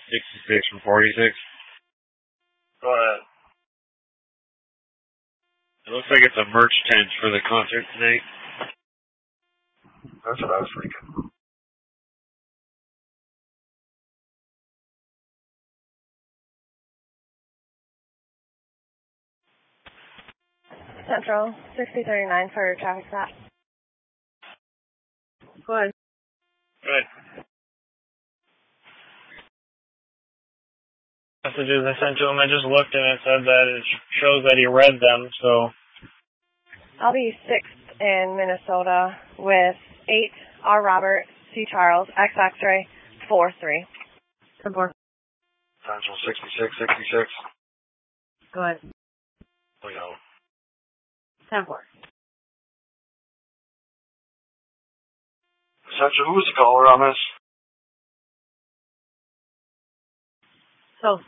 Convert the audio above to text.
66 from 46. Go ahead. It looks like it's a merch tent for the concert tonight. That's what I was thinking. Central, 6039 for traffic stop. Go ahead. Good. Messages I sent to him, I just looked and it said that it shows that he read them, so. I'll be 6th in Minnesota with 8 R. Robert, C. Charles, X X-ray, 4-3. 10-4. Central 6666. Go ahead. We know. 10-4. Central, who was the caller on this? So